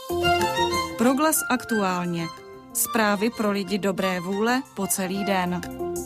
Proglas aktuálně. Zprávy pro lidi dobré vůle po celý den.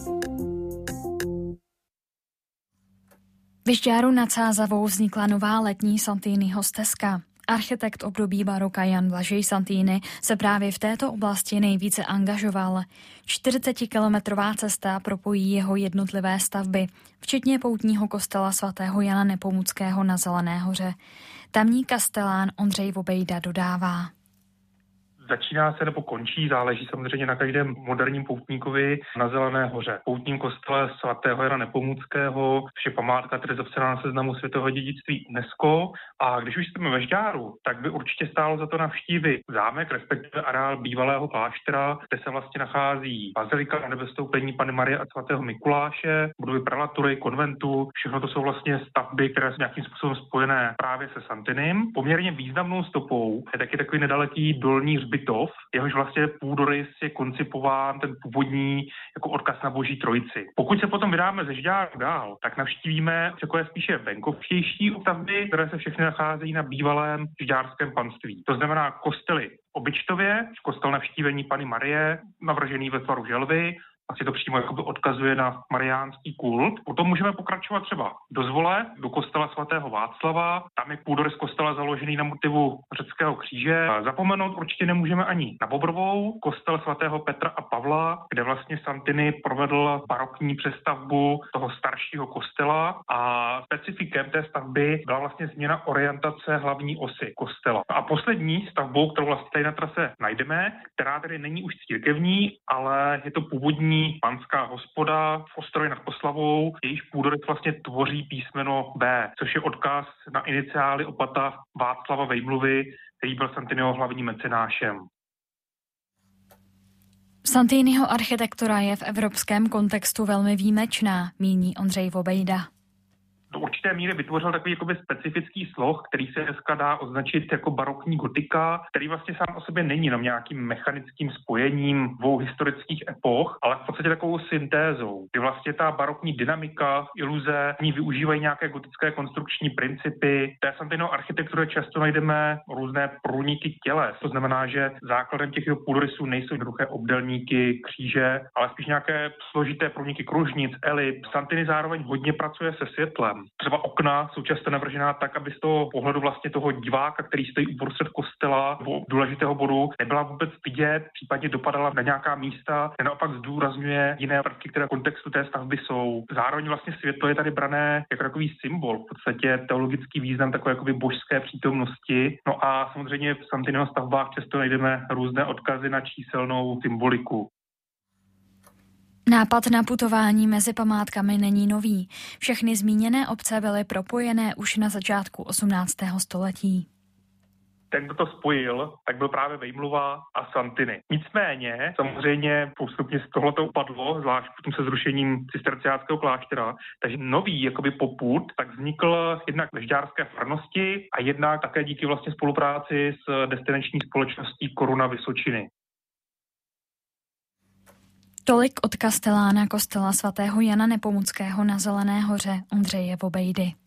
V Žďáru nad Sázavou vznikla nová letní Santiniho stezka. Architekt období baroka Jan Blažej Santini se právě v této oblasti nejvíce angažoval. 40-kilometrová cesta propojí jeho jednotlivé stavby, včetně poutního kostela svatého Jana Nepomuckého na Zelené hoře. Tamní kastelán Ondřej Vobejda dodává. Začíná se nebo končí, záleží samozřejmě na každém moderním poutníkovi na Zelené hoře. Poutním kostele svatého Jana Nepomuckého, což je památka, která je zapsaná na seznamu světového dědictví UNESCO. A když už jsme ve Žďáru, tak by určitě stálo za to navštívit zámek, respektive areál bývalého kláštera, kde se vlastně nachází bazilika na Nebestoupení Panny Marie a svatého Mikuláše, budovy prelatury, konventu. Všechno to jsou vlastně stavby, které jsou nějakým způsobem spojené právě se Santinem. Poměrně významnou stopou je taky takový nedaleký dolní hřbitov, jehož vlastně půdorys je koncipován ten původní jako odkaz na Boží trojici. Pokud se potom vydáme ze Žďáru dál, tak navštívíme takové spíše venkovštější stavby, které se všechny nacházejí na bývalém žďárském panství. To znamená kostely o Byčtově, kostel Navštívení Panny Marie, navržený ve tvaru želvy, asi to přímo jakoby odkazuje na mariánský kult. Potom můžeme pokračovat třeba do Zvole, do kostela svatého Václava. Tam je půdorys kostela založený na motivu řeckého kříže. Zapomenout určitě nemůžeme ani na Bobrovou, kostel svatého Petra a Pavla, kde vlastně Santini provedl barokní přestavbu toho staršího kostela a specifikem té stavby byla vlastně změna orientace hlavní osy kostela. A poslední stavbou, kterou vlastně tady na trase najdeme, která tedy není už církevní, ale je to původní panská hospoda v Ostrově nad Oslavou, jejíž půdorys vlastně tvoří písmeno B, což je odkaz na iniciály opata Václava Vejmluvy, který byl Santiniho hlavním mecenášem. Santiniho architektura je v evropském kontextu velmi výjimečná, míní Ondřej Vobejda. Do určité míry vytvořil takový jakoby specifický sloh, který se dneska dá označit jako barokní gotika, který vlastně sám o sobě není jenom nějakým mechanickým spojením dvou historických epoch, ale v podstatě takovou syntézou, kdy vlastně ta barokní dynamika, iluze, v ní využívají nějaké gotické konstrukční principy. V té Santiniho architektuře často najdeme různé průniky těles. To znamená, že základem těch jeho půdorysů nejsou jednoduché obdélníky, kříže, ale spíš nějaké složité průniky kružnic, elip. Santini zároveň hodně pracuje se světlem. Třeba okna jsou často navržená tak, aby z toho pohledu vlastně toho diváka, který stojí uprostřed kostela nebo důležitého bodu, nebyla vůbec vidět, případně dopadala na nějaká místa, kde naopak zdůrazňuje jiné prvky, které v kontextu té stavby jsou. Zároveň vlastně světlo je tady brané jako takový symbol, v podstatě teologický význam takové jakoby božské přítomnosti. No a samozřejmě v Santiniho stavbách často najdeme různé odkazy na číselnou symboliku. Nápad na putování mezi památkami není nový. Všechny zmíněné obce byly propojené už na začátku 18. století. Ten, kdo to spojil, tak byl právě Vejmluva a Santini. Nicméně, samozřejmě postupně z tohleto upadlo, zvlášť potom se zrušením cisterciáckého kláštera, takže nový jakoby popud tak vznikl jednak ve žďárské farnosti a jednak také díky vlastně spolupráci s destinační společností Koruna Vysočiny. Tolik od kastelána kostela svatého Jana Nepomuckého na Zelené hoře Ondřeje Vobejdy.